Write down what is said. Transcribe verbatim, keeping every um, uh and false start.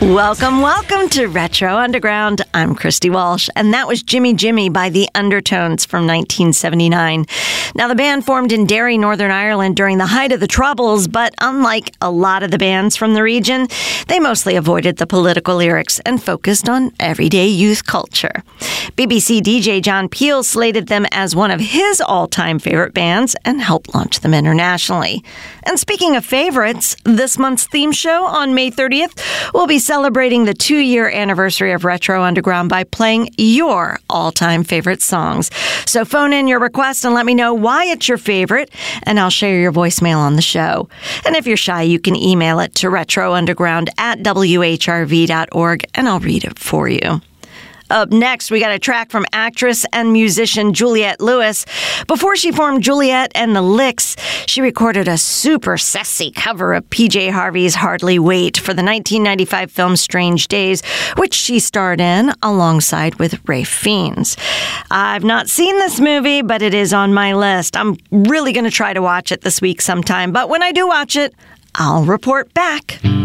Welcome, welcome to Retro Underground. I'm Christy Walsh, and that was Jimmy Jimmy by The Undertones from nineteen seventy-nine. Now, the band formed in Derry, Northern Ireland during the height of the Troubles, but unlike a lot of the bands from the region, they mostly avoided the political lyrics and focused on everyday youth culture. B B C D J John Peel slated them as one of his all-time favorite bands and helped launch them internationally. And speaking of favorites, this month's theme show on May thirtieth will be celebrating the two-year anniversary of Retro Underground by playing your all-time favorite songs. So phone in your request and let me know why it's your favorite, and I'll share your voicemail on the show. And if you're shy, you can email it to retrounderground at w h r v dot org, and I'll read it for you. Up next, we got a track from actress and musician Juliette Lewis. Before she formed Juliette and the Licks, she recorded a super sassy cover of P J Harvey's Hardly Wait for the nineteen ninety-five film Strange Days, which she starred in alongside with Ralph Fiennes. I've not seen this movie, but it is on my list. I'm really going to try to watch it this week sometime, but when I do watch it, I'll report back.